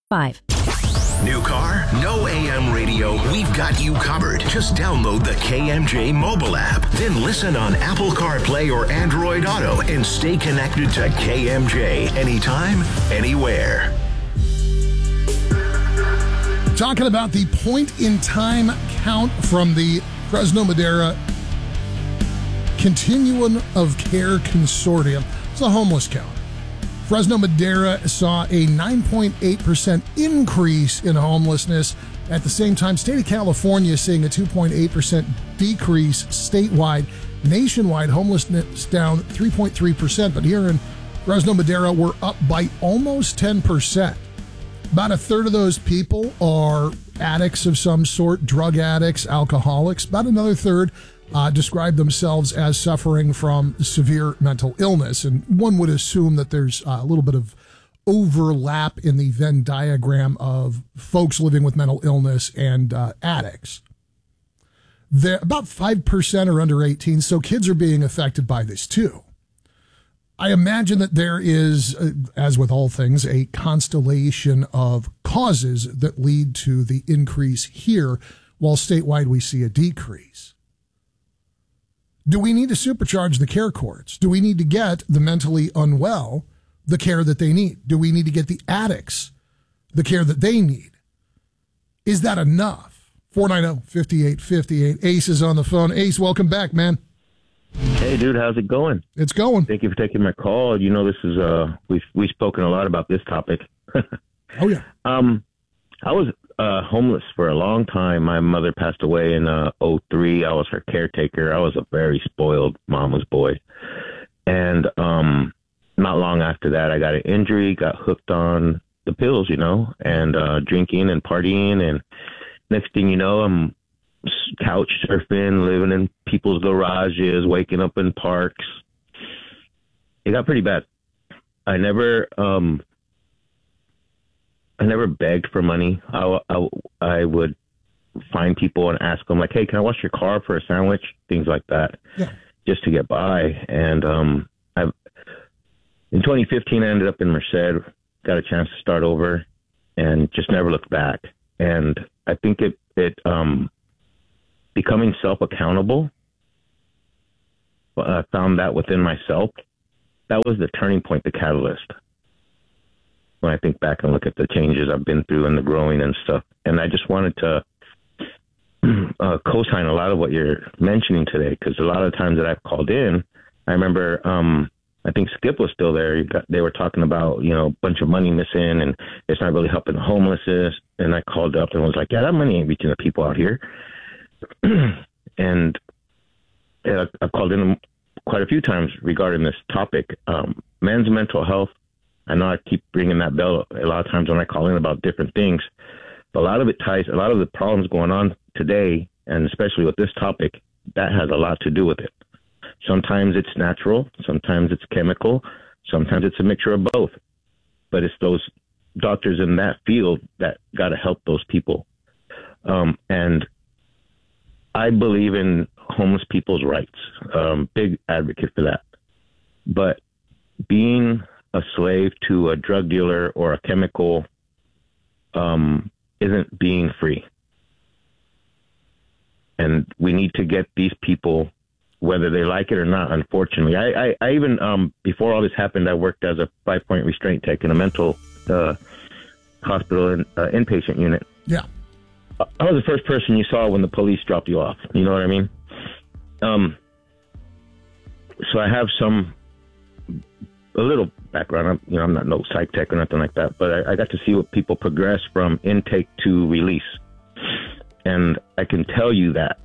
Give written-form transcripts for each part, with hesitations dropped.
5. New car? No AM radio? We've got you covered. Just download the KMJ mobile app. Then listen on Apple CarPlay or Android Auto and stay connected to KMJ anytime, anywhere. Talking about the point-in-time count from the Fresno Madera Continuum of Care Consortium. It's a homeless count. Fresno Madera saw a 9.8% increase in homelessness. At the same time, state of California is seeing a 2.8% decrease statewide. Nationwide, homelessness down 3.3%, but here in Fresno Madera, we're up by almost 10%. About a third of those people are addicts of some sort, drug addicts, alcoholics. About another third describe themselves as suffering from severe mental illness. And one would assume that there's a little bit of overlap in the Venn diagram of folks living with mental illness and addicts. About 5% are under 18, so kids are being affected by this too. I imagine that there is, as with all things, a constellation of causes that lead to the increase here, while statewide we see a decrease. Do we need to supercharge the care courts? Do we need to get the mentally unwell the care that they need? Do we need to get the addicts the care that they need? Is that enough? 490-5858. Ace is on the phone. Ace, welcome back, man. Hey, dude, how's it going? It's going. Thank you for taking my call. You know, this is we've spoken a lot about this topic. Oh yeah. I was homeless for a long time. My mother passed away in 2003. I was her caretaker. I was a very spoiled mama's boy. And not long after that, I got an injury, got hooked on the pills, you know, and drinking and partying. And next thing you know, I'm couch surfing, living in people's garages, waking up in parks. It got pretty bad. I never begged for money. I would find people and ask them, like, hey, can I wash your car for a sandwich? Things like that, yeah, just to get by. And in 2015, I ended up in Merced, got a chance to start over, and just never looked back. And I think it becoming self-accountable, I found that within myself. That was the turning point, the catalyst. When I think back and look at the changes I've been through and the growing and stuff. And I just wanted to co-sign a lot of what you're mentioning today, because a lot of times that I've called in, I remember, I think Skip was still there. They were talking about, you know, a bunch of money missing and it's not really helping the homeless. And I called up and was like, yeah, that money ain't reaching the people out here. And I've called in quite a few times regarding this topic. Men's mental health. I know I keep ringing that bell a lot of times when I call in about different things, but a lot of the problems going on today, and especially with this topic, that has a lot to do with it. Sometimes it's natural, sometimes it's chemical, sometimes it's a mixture of both. But it's those doctors in that field that got to help those people. And I believe in homeless people's rights. Big advocate for that. But being a slave to a drug dealer or a chemical isn't being free. And we need to get these people, whether they like it or not, unfortunately. I even, before all this happened, I worked as a 5-point restraint tech in a mental hospital inpatient unit. Yeah. I was the first person you saw when the police dropped you off. You know what I mean? So I have a little background. I'm not no psych tech or nothing like that, but I got to see what people progress from intake to release. And I can tell you that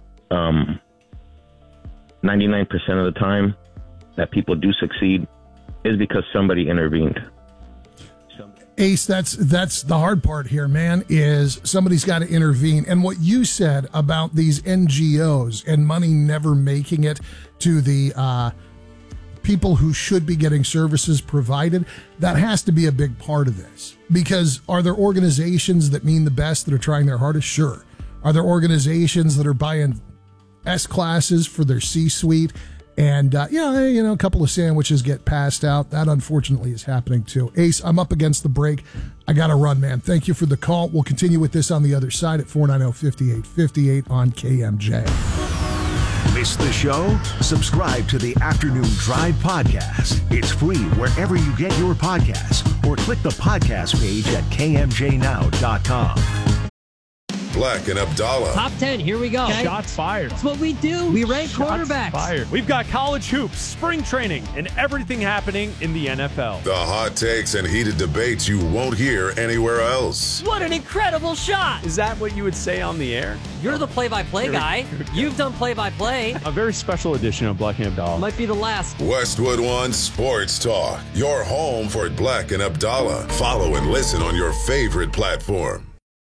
99% of the time that people do succeed is because somebody intervened. Ace, that's the hard part here, man, is somebody's got to intervene. And what you said about these NGOs and money never making it to the people who should be getting services provided, that has to be a big part of this. Because are there organizations that mean the best that are trying their hardest? Sure. Are there organizations that are buying S-classes for their C-suite And, a couple of sandwiches get passed out. That, unfortunately, is happening, too. Ace, I'm up against the break. I got to run, man. Thank you for the call. We'll continue with this on the other side at 490-5858 on KMJ. Miss the show? Subscribe to the Afternoon Drive podcast. It's free wherever you get your podcasts, or click the podcast page at kmjnow.com. Black and Abdallah. Top 10, here we go. Okay. Shots fired. That's what we do. We rank quarterbacks. Fired. We've got college hoops, spring training, and everything happening in the NFL. The hot takes and heated debates you won't hear anywhere else. What an incredible shot. Is that what you would say on the air? You're the play-by-play guy. You've done play-by-play. A very special edition of Black and Abdallah. Might be the last. Westwood One Sports Talk. Your home for Black and Abdallah. Follow and listen on your favorite platform.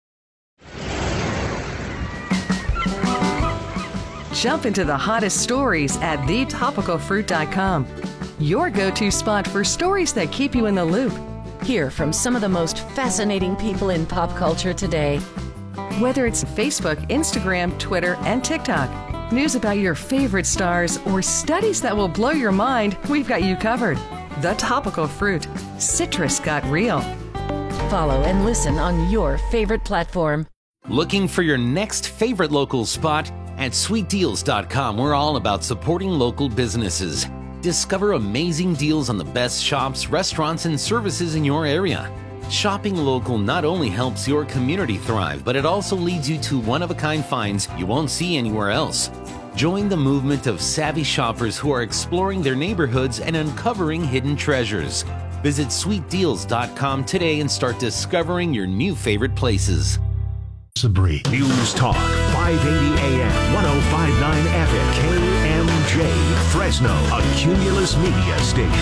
Jump into the hottest stories at thetopicalfruit.com. Your go-to spot for stories that keep you in the loop. Hear from some of the most fascinating people in pop culture today. Whether it's Facebook, Instagram, Twitter, and TikTok, news about your favorite stars, or studies that will blow your mind, we've got you covered. The Topical Fruit. Citrus got real. Follow and listen on your favorite platform. Looking for your next favorite local spot? At sweetdeals.com, we're all about supporting local businesses. Discover amazing deals on the best shops, restaurants, and services in your area. Shopping local not only helps your community thrive, but it also leads you to one-of-a-kind finds you won't see anywhere else. Join the movement of savvy shoppers who are exploring their neighborhoods and uncovering hidden treasures. Visit sweetdeals.com today and start discovering your new favorite places. Sabri. News Talk, 580 AM, 105.9 FM, KMJ, Fresno, a Cumulus Media station.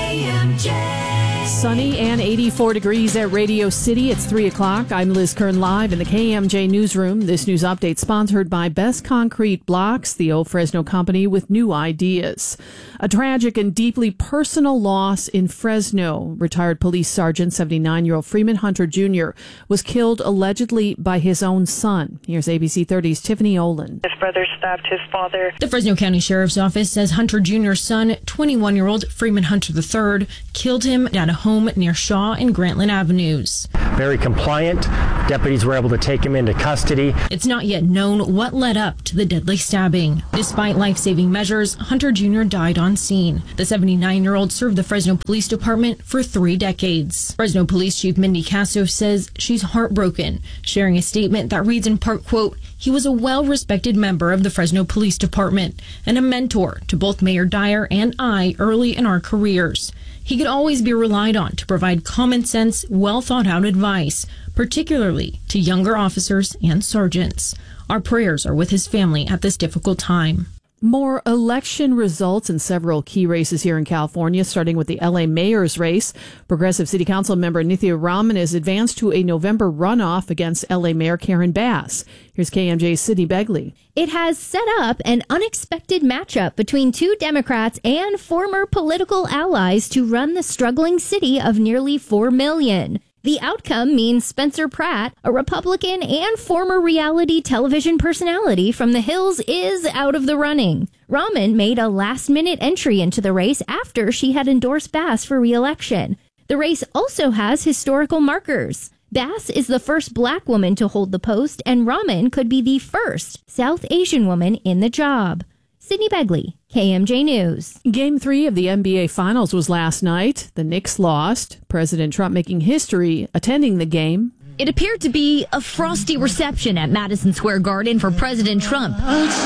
KMJ. Sunny and 84 degrees at Radio City. It's 3 o'clock. I'm Liz Kern live in the KMJ newsroom. This news update sponsored by Best Concrete Blocks, the old Fresno company with new ideas. A tragic and deeply personal loss in Fresno. Retired police sergeant, 79-year-old Freeman Hunter Jr. was killed allegedly by his own son. Here's ABC 30's Tiffany Olin. His brother stabbed his father. The Fresno County Sheriff's Office says Hunter Jr.'s son, 21-year-old Freeman Hunter III, killed him at a home near Shaw and Grantland Avenues. Very compliant. Deputies were able to take him into custody. It's not yet known what led up to the deadly stabbing. Despite life-saving measures, Hunter Jr. died on scene. The 79-year-old served the Fresno Police Department for 3 decades. Fresno Police Chief Mindy Castro says she's heartbroken, sharing a statement that reads in part, quote, "He was a well-respected member of the Fresno Police Department and a mentor to both Mayor Dyer and I early in our careers. He could always be relied on to provide common sense, well-thought-out advice, particularly to younger officers and sergeants. Our prayers are with his family at this difficult time." More election results in several key races here in California, starting with the L.A. mayor's race. Progressive City Council member Nithya Raman is advanced to a November runoff against L.A. Mayor Karen Bass. Here's KMJ's Sydney Begley. It has set up an unexpected matchup between 2 Democrats and former political allies to run the struggling city of nearly 4 million. The outcome means Spencer Pratt, a Republican and former reality television personality from the Hills, is out of the running. Raman made a last-minute entry into the race after she had endorsed Bass for re-election. The race also has historical markers. Bass is the first black woman to hold the post, and Raman could be the first South Asian woman in the job. Sydney Begley, KMJ News. Game 3 of the NBA Finals was last night. The Knicks lost. President Trump making history attending the game. It appeared to be a frosty reception at Madison Square Garden for President Trump.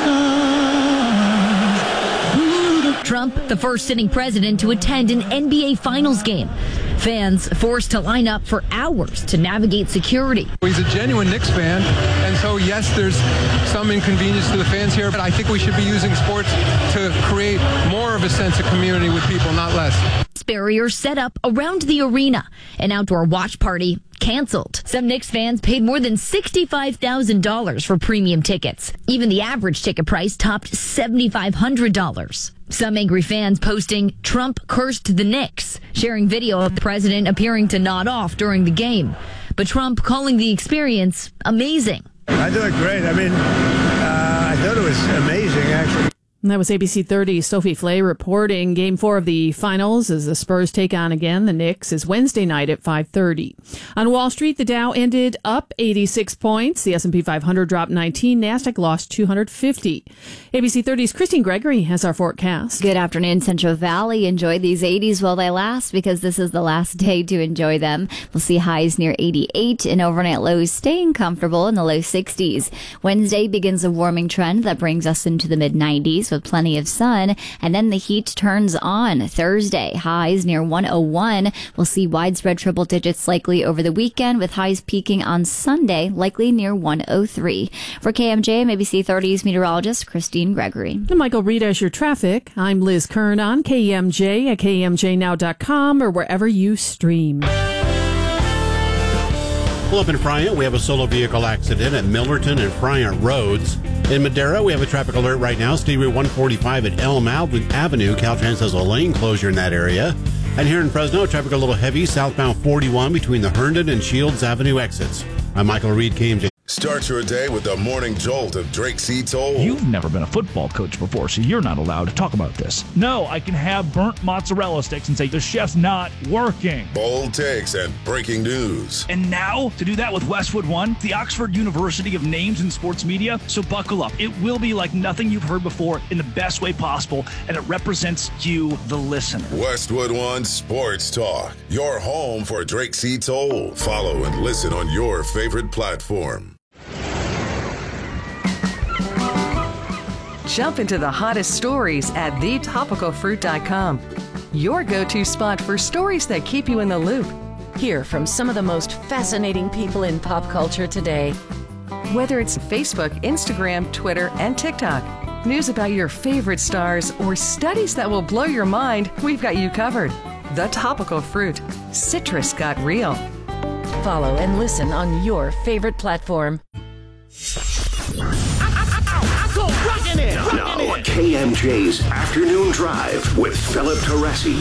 Trump, the first sitting president to attend an NBA Finals game. Fans forced to line up for hours to navigate security. He's a genuine Knicks fan, and so yes, there's some inconvenience to the fans here, but I think we should be using sports to create more of a sense of community with people, not less. Barriers set up around the arena. An outdoor watch party canceled. Some Knicks fans paid more than $65,000 for premium tickets. Even the average ticket price topped $7,500. Some angry fans posting "Trump cursed the Knicks," sharing video of the president appearing to nod off during the game. But Trump calling the experience amazing. I thought great. I thought it was amazing, actually. And that was ABC 30's Sophie Flay reporting. Game 4 of the finals as the Spurs take on again the Knicks is Wednesday night at 5:30. On Wall Street, the Dow ended up 86 points. The S&P 500 dropped 19. NASDAQ lost 250. ABC 30's Christine Gregory has our forecast. Good afternoon, Central Valley. Enjoy these 80s while they last because this is the last day to enjoy them. We'll see highs near 88 and overnight lows staying comfortable in the low 60s. Wednesday begins a warming trend that brings us into the mid-90s with plenty of sun, and then the heat turns on. Thursday, highs near 101. We'll see widespread triple digits likely over the weekend, with highs peaking on Sunday, likely near 103. For KMJ, ABC 30's meteorologist Christine Gregory. And Michael Reed as your traffic. I'm Liz Kern on KMJ at KMJNow.com or wherever you stream. Well, up in Friant, we have a solo vehicle accident at Millerton and Friant Roads. In Madera, we have a traffic alert right now. State Route 145 at Elm Avenue. Caltrans has a lane closure in that area. And here in Fresno, traffic a little heavy southbound 41 between the Herndon and Shields Avenue exits. I'm Michael Reed, KMJ. Start your day with the morning jolt of Drake C. Toll. You've never been a football coach before, so you're not allowed to talk about this. No, I can have burnt mozzarella sticks and say the chef's not working. Bold takes and breaking news. And now, to do that with Westwood One, the Oxford University of Names in Sports Media. So buckle up. It will be like nothing you've heard before in the best way possible, and it represents you, the listener. Westwood One Sports Talk, your home for Drake C. Toll. Follow and listen on your favorite platform. Jump into the hottest stories at thetopicalfruit.com. Your go-to spot for stories that keep you in the loop. Hear from some of the most fascinating people in pop culture today. Whether it's Facebook, Instagram, Twitter, and TikTok, news about your favorite stars, or studies that will blow your mind, we've got you covered. The Topical Fruit. Citrus got real. Follow and listen on your favorite platform. Now, KMJ's Afternoon Drive with Philip Teresi.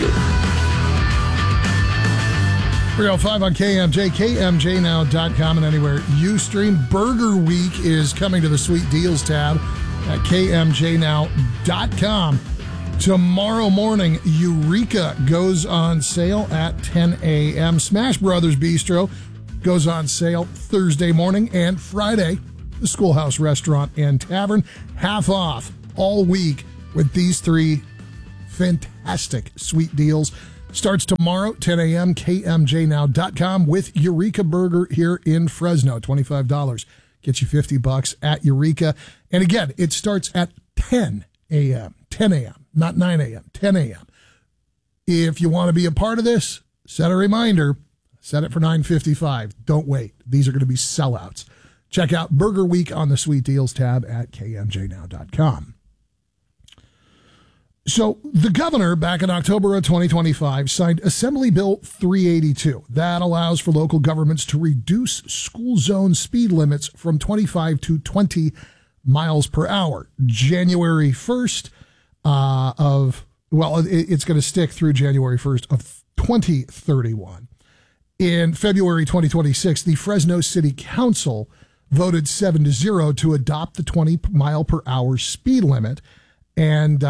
305 on KMJ, KMJNow.com, and anywhere you stream. Burger Week is coming to the Sweet Deals tab at KMJNow.com. Tomorrow morning, Eureka goes on sale at 10 a.m. Smash Brothers Bistro goes on sale Thursday morning, and Friday, the Schoolhouse Restaurant and Tavern, half off all week with these three fantastic sweet deals. Starts tomorrow, 10 a.m., KMJNow.com with Eureka Burger here in Fresno. $25 gets you $50 at Eureka. And again, it starts at 10 a.m., 10 a.m., not 9 a.m., 10 a.m. If you want to be a part of this, set a reminder. Set it for 9:55. Don't wait. These are going to be sellouts. Check out Burger Week on the Sweet Deals tab at KMJNow.com. So the governor, back in October of 2025, signed Assembly Bill 382. That allows for local governments to reduce school zone speed limits from 25 to 20 miles per hour. January 1st it's going to stick through January 1st of 2031. In February 2026, the Fresno City Council voted 7-0 to adopt the 20 mile per hour speed limit, and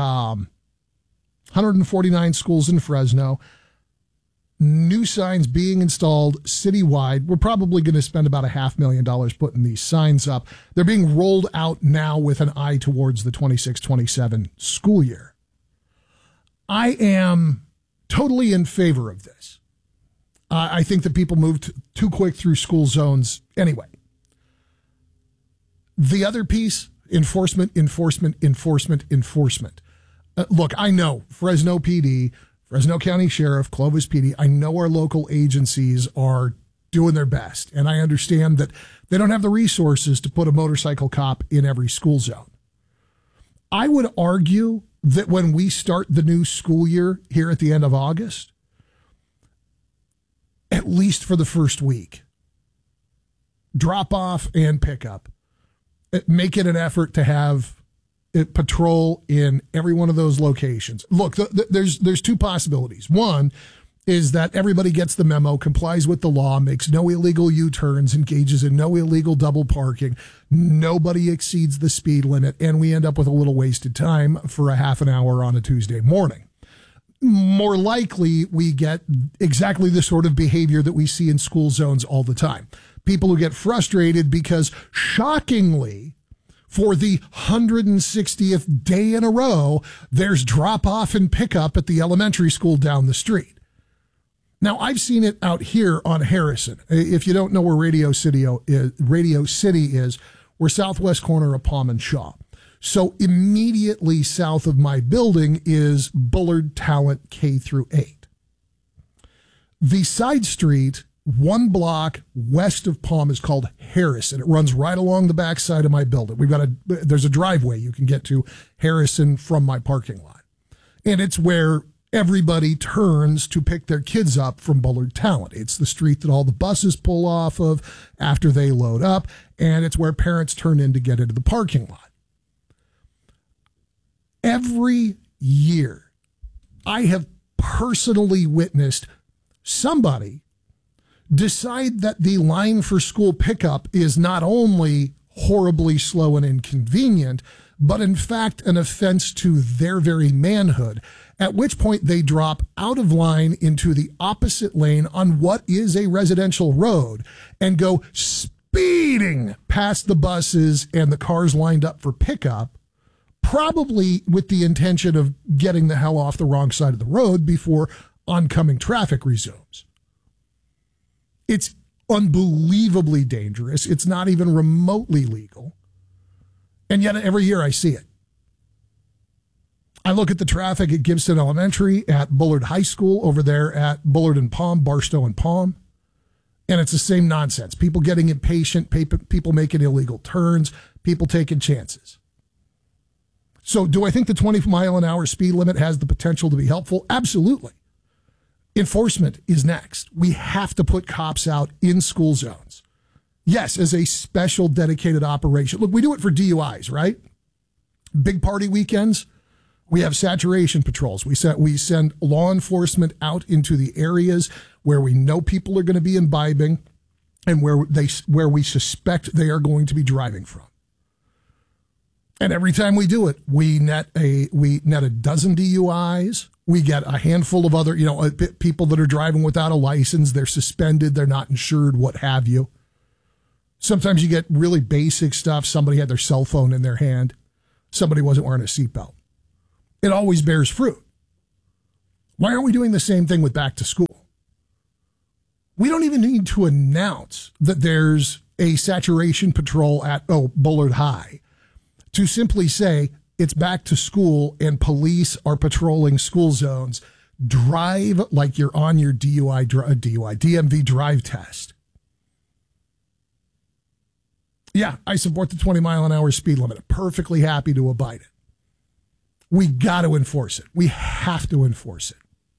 149 schools in Fresno. New signs being installed citywide. We're probably going to spend about $500,000 putting these signs up. They're being rolled out now with an eye towards the 26-27 school year. I am totally in favor of this. I think that people moved too quick through school zones anyway. The other piece, enforcement. Look, I know Fresno PD, Fresno County Sheriff, Clovis PD, I know our local agencies are doing their best, and I understand that they don't have the resources to put a motorcycle cop in every school zone. I would argue that when we start the new school year here at the end of August, at least for the first week, drop off and pick up, make it an effort to have patrol in every one of those locations. Look, there's two possibilities. One, is that everybody gets the memo, complies with the law, makes no illegal U-turns, engages in no illegal double parking. Nobody exceeds the speed limit, and we end up with a little wasted time for a half an hour on a Tuesday morning. More likely, we get exactly the sort of behavior that we see in school zones all the time. People who get frustrated because, shockingly, for the 160th day in a row, there's drop-off and pickup at the elementary school down the street. Now, I've seen it out here on Harrison. If you don't know where Radio City is, we're southwest corner of Palm and Shaw. So immediately south of my building is Bullard Talent K through 8. The side street, one block west of Palm, is called Harrison. It runs right along the backside of my building. There's a driveway you can get to Harrison from my parking lot. And it's where everybody turns to pick their kids up from Bullard Talent. It's the street that all the buses pull off of after they load up, and it's where parents turn in to get into the parking lot. Every year, I have personally witnessed somebody decide that the line for school pickup is not only horribly slow and inconvenient, but in fact an offense to their very manhood, at which point they drop out of line into the opposite lane on what is a residential road and go speeding past the buses and the cars lined up for pickup, probably with the intention of getting the hell off the wrong side of the road before oncoming traffic resumes. It's unbelievably dangerous. It's not even remotely legal. And yet every year I see it. I look at the traffic at Gibson Elementary, at Bullard High School, over there at Bullard and Palm, Barstow and Palm, and it's the same nonsense. People getting impatient, people making illegal turns, people taking chances. So do I think the 20-mile-an-hour speed limit has the potential to be helpful? Absolutely. Enforcement is next. We have to put cops out in school zones. Yes, as a special dedicated operation. Look, we do it for DUIs, right? Big party weekends, we have saturation patrols. We send law enforcement out into the areas where we know people are going to be imbibing and where we suspect they are going to be driving from. And every time we do it, we net a dozen DUIs. We get a handful of other, people that are driving without a license. They're suspended. They're not insured, what have you. Sometimes you get really basic stuff. Somebody had their cell phone in their hand. Somebody wasn't wearing a seatbelt. It always bears fruit. Why aren't we doing the same thing with back to school? We don't even need to announce that there's a saturation patrol at Bullard High to simply say it's back to school and police are patrolling school zones. Drive like you're on your DMV drive test. Yeah, I support the 20-mile-an-hour speed limit. Perfectly happy to abide it. We got to enforce it. We have to enforce it.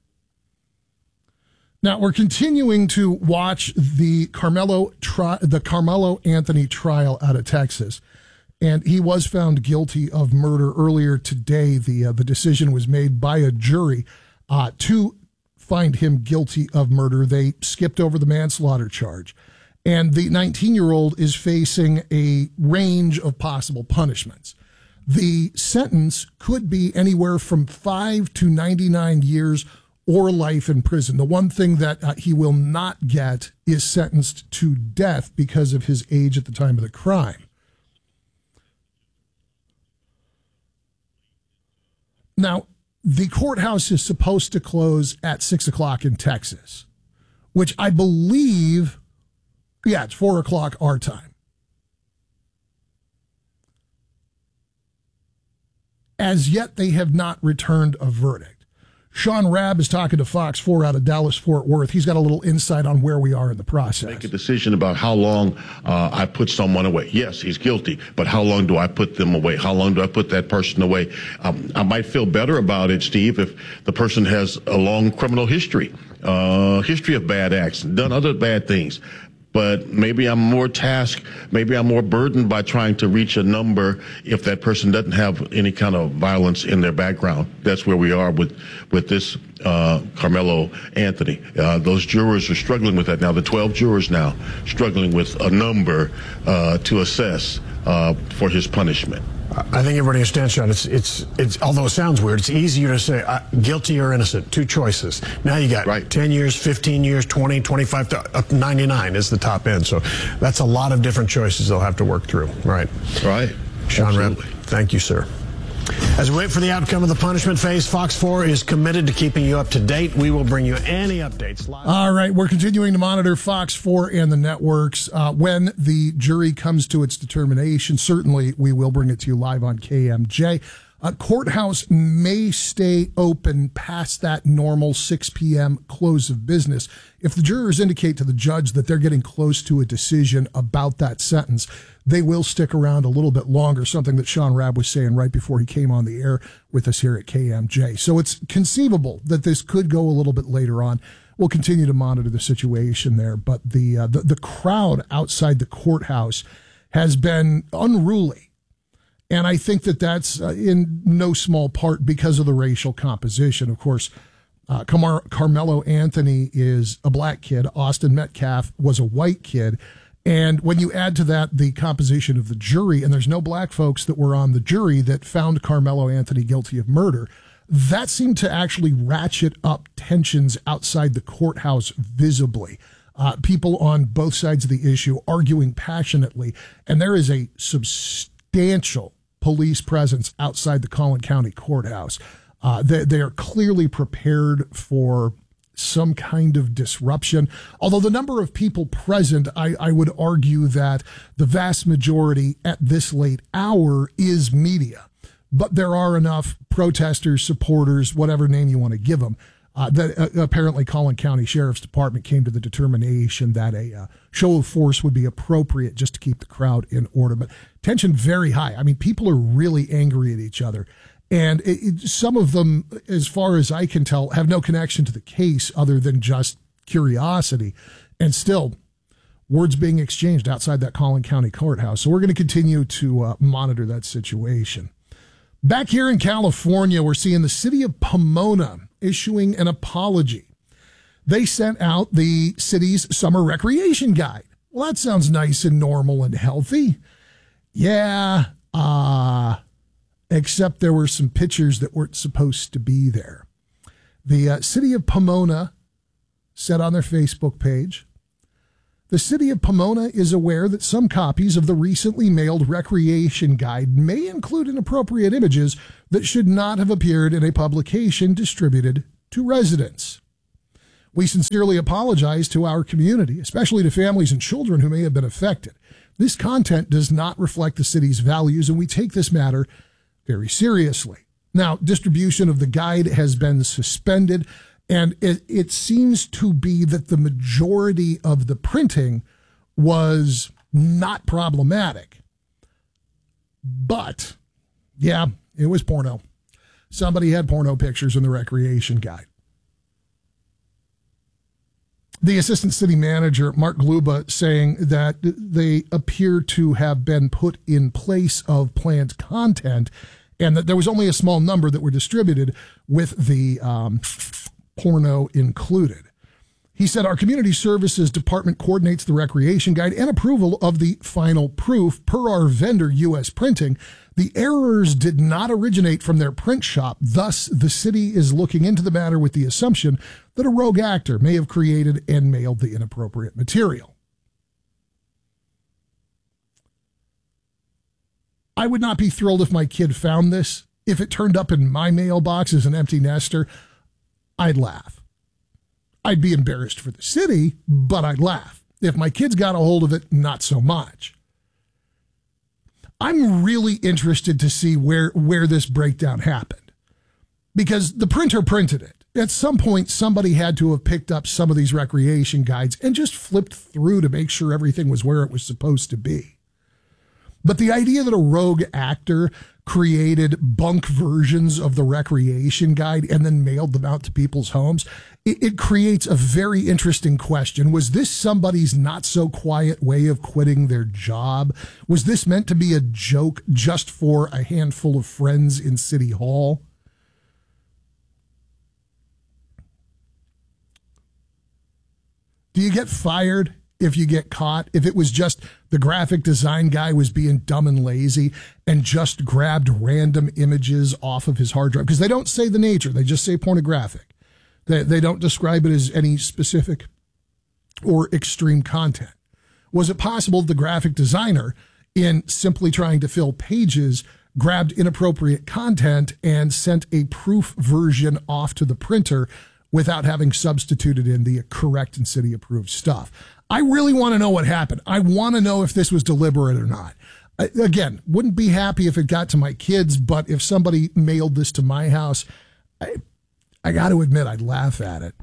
Now, we're continuing to watch the Carmelo Anthony trial out of Texas, and he was found guilty of murder earlier today. The decision was made by a jury to find him guilty of murder. They skipped over the manslaughter charge, and the 19-year-old is facing a range of possible punishments. The sentence could be anywhere from 5 to 99 years or life in prison. The one thing that he will not get is sentenced to death because of his age at the time of the crime. Now, the courthouse is supposed to close at 6 o'clock in Texas, which I believe, it's 4 o'clock our time. As yet, they have not returned a verdict. Sean Rabb is talking to Fox 4 out of Dallas-Fort Worth. He's got a little insight on where we are in the process. Make a decision about how long I put someone away. Yes, he's guilty, but how long do I put them away? How long do I put that person away? I might feel better about it, Steve, if the person has a long criminal history of bad acts, done other bad things. But maybe I'm more burdened by trying to reach a number if that person doesn't have any kind of violence in their background. That's where we are with this Carmelo Anthony. Those jurors are struggling with that now. The 12 jurors now struggling with a number to assess for his punishment. I think everybody understands, Sean. It's although it sounds weird, it's easier to say guilty or innocent. Two choices. Now you got 10 years, 15 years, 20, 25, up 99 is the top end. So that's a lot of different choices they'll have to work through. Right. Sean Reb, thank you, sir. As we wait for the outcome of the punishment phase, Fox 4 is committed to keeping you up to date. We will bring you any updates live. All right, we're continuing to monitor Fox 4 and the networks. When the jury comes to its determination, certainly we will bring it to you live on KMJ. Courthouse may stay open past that normal 6 p.m. close of business. If the jurors indicate to the judge that they're getting close to a decision about that sentence, they will stick around a little bit longer, something that Sean Rabb was saying right before he came on the air with us here at KMJ. So it's conceivable that this could go a little bit later on. We'll continue to monitor the situation there, but the crowd outside the courthouse has been unruly. And I think that that's in no small part because of the racial composition. Of course, Carmelo Anthony is a black kid. Austin Metcalf was a white kid. And when you add to that the composition of the jury, and there's no black folks that were on the jury that found Carmelo Anthony guilty of murder, that seemed to actually ratchet up tensions outside the courthouse visibly. People on both sides of the issue arguing passionately. And there is a substantial police presence outside the Collin County Courthouse. They are clearly prepared for some kind of disruption. Although the number of people present, I would argue that the vast majority at this late hour is media. But there are enough protesters, supporters, whatever name you want to give them, that apparently Collin County Sheriff's Department came to the determination that a show of force would be appropriate just to keep the crowd in order. But tension very high. I mean, people are really angry at each other. And some of them, as far as I can tell, have no connection to the case other than just curiosity. And still, words being exchanged outside that Collin County Courthouse. So we're going to continue to monitor that situation. Back here in California, we're seeing the city of Pomona issuing an apology. They sent out the city's summer recreation guide. Well, that sounds nice and normal and healthy. Yeah, except there were some pictures that weren't supposed to be there. The city of Pomona said on their Facebook page, the city of Pomona is aware that some copies of the recently mailed recreation guide may include inappropriate images that should not have appeared in a publication distributed to residents. We sincerely apologize to our community, especially to families and children who may have been affected. This content does not reflect the city's values, and we take this matter very seriously. Now, distribution of the guide has been suspended, and it seems to be that the majority of the printing was not problematic. But, yeah, it was porno. Somebody had porno pictures in the recreation guide. The assistant city manager, Mark Gluba, saying that they appear to have been put in place of planned content and that there was only a small number that were distributed with the porno included. He said, our community services department coordinates the recreation guide and approval of the final proof per our vendor, U.S. Printing. The errors did not originate from their print shop. Thus, the city is looking into the matter with the assumption that a rogue actor may have created and mailed the inappropriate material. I would not be thrilled if my kid found this. If it turned up in my mailbox as an empty nester, I'd laugh. I'd be embarrassed for the city, but I'd laugh. If my kids got a hold of it, not so much. I'm really interested to see where this breakdown happened, because the printer printed it. At some point, somebody had to have picked up some of these recreation guides and just flipped through to make sure everything was where it was supposed to be. But the idea that a rogue actor created bunk versions of the recreation guide and then mailed them out to people's homes, it creates a very interesting question. Was this somebody's not so quiet way of quitting their job? Was this meant to be a joke just for a handful of friends in City Hall? Do you get fired if you get caught? If it was just the graphic design guy was being dumb and lazy and just grabbed random images off of his hard drive? Because they don't say the nature. They just say pornographic. They don't describe it as any specific or extreme content. Was it possible the graphic designer, in simply trying to fill pages, grabbed inappropriate content and sent a proof version off to the printer without having substituted in the correct and city-approved stuff? I really want to know what happened. I want to know if this was deliberate or not. Again, wouldn't be happy if it got to my kids, but if somebody mailed this to my house, I got to admit I'd laugh at it.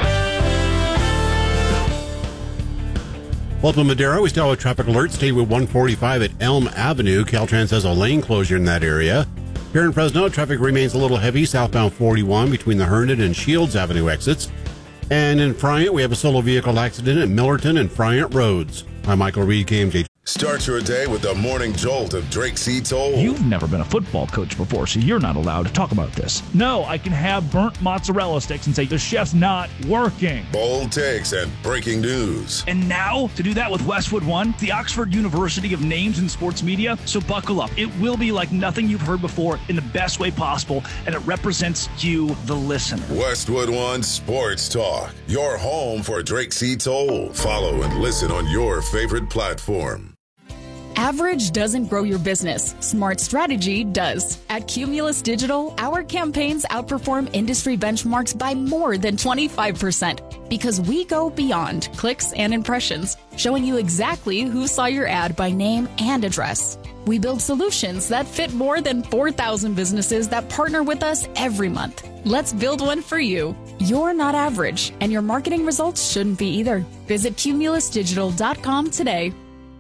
Welcome to Madera. We still have a traffic alert. Stay with 145 at Elm Avenue. Caltrans has a lane closure in that area. Here in Fresno, traffic remains a little heavy southbound 41 between the Herndon and Shields Avenue exits. And in Friant, we have a solo vehicle accident at Millerton and Friant Roads. I'm Michael Reed, KMJ. Start your day with the morning jolt of Drake C. Toll. You've never been a football coach before, so you're not allowed to talk about this. No, I can have burnt mozzarella sticks and say the chef's not working. Bold takes and breaking news. And now, to do that with Westwood One, the Oxford University of Names in Sports Media, so buckle up. It will be like nothing you've heard before in the best way possible, and it represents you, the listener. Westwood One Sports Talk, your home for Drake C. Toll. Follow and listen on your favorite platform. Average doesn't grow your business. Smart strategy does. At Cumulus Digital, our campaigns outperform industry benchmarks by more than 25% because we go beyond clicks and impressions, showing you exactly who saw your ad by name and address. We build solutions that fit more than 4,000 businesses that partner with us every month. Let's build one for you. You're not average, and your marketing results shouldn't be either. Visit cumulusdigital.com today.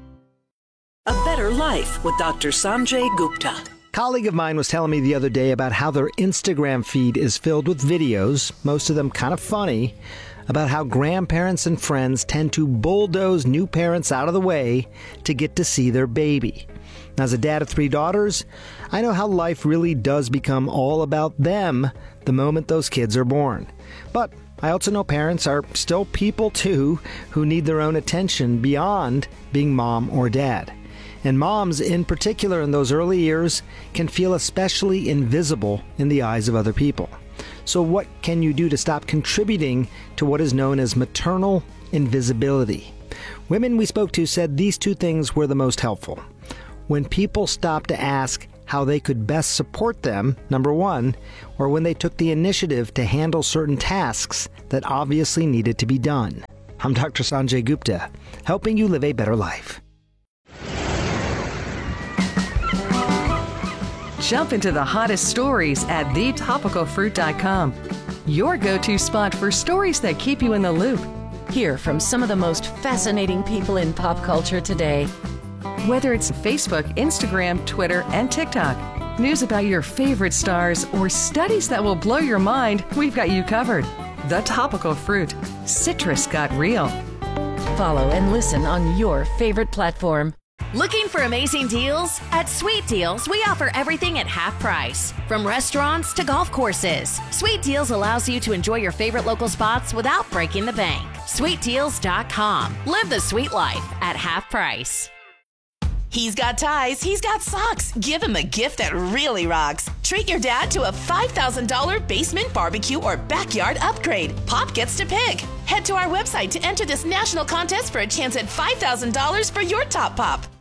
A Better Life with Dr. Sanjay Gupta. A colleague of mine was telling me the other day about how their Instagram feed is filled with videos, most of them kind of funny, about how grandparents and friends tend to bulldoze new parents out of the way to get to see their baby. Now, as a dad of 3 daughters, I know how life really does become all about them the moment those kids are born. But I also know parents are still people too who need their own attention beyond being mom or dad. And moms, in particular in those early years, can feel especially invisible in the eyes of other people. So what can you do to stop contributing to what is known as maternal invisibility? Women we spoke to said these 2 things were the most helpful. When people stopped to ask how they could best support them, number 1, or when they took the initiative to handle certain tasks that obviously needed to be done. I'm Dr. Sanjay Gupta, helping you live a better life. Jump into the hottest stories at thetopicalfruit.com. Your go-to spot for stories that keep you in the loop. Hear from some of the most fascinating people in pop culture today. Whether it's Facebook, Instagram, Twitter, and TikTok, news about your favorite stars, or studies that will blow your mind, we've got you covered. The Topical Fruit. Citrus got real. Follow and listen on your favorite platform. Looking for amazing deals? At Sweet Deals, we offer everything at half price. From restaurants to golf courses, Sweet Deals allows you to enjoy your favorite local spots without breaking the bank. SweetDeals.com. Live the sweet life at half price. He's got ties, he's got socks. Give him a gift that really rocks. Treat your dad to a $5,000 basement barbecue or backyard upgrade. Pop gets to pick. Head to our website to enter this national contest for a chance at $5,000 for your top pop.